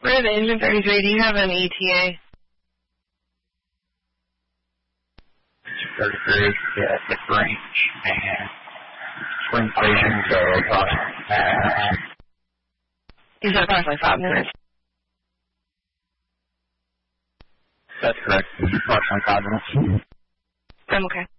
We're at Engine 33. Do you have an ETA? 33, yeah, it's range, and spring station, so approximately. You said approximately 5 minutes. That's correct. Approximately 5 minutes. I'm okay.